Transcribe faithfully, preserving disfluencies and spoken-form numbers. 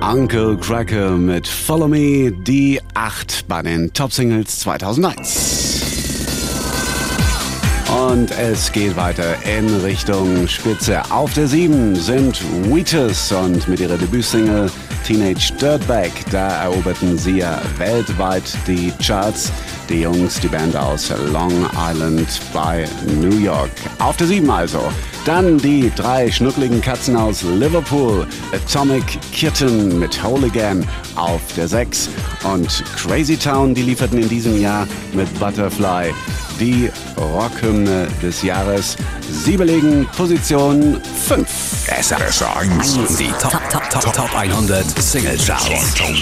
Uncle Cracker mit Follow Me, die acht bei den Top-Singles zweitausendeins. Und es geht weiter in Richtung Spitze. Auf der sieben sind Wheatus und mit ihrer Debütsingle Teenage Dirtbag. Da eroberten sie ja weltweit die Charts. Die Jungs, die Band aus Long Island bei New York. Auf der sieben also. Dann die drei schnuckligen Katzen aus Liverpool. Atomic Kitten mit Whole Again auf der sechs. Und Crazy Town, die lieferten in diesem Jahr mit Butterfly die Rockhymne des Jahres. Sie belegen Position fünf. S R eins, die Top, Top, Top, Top hundert Single Charts.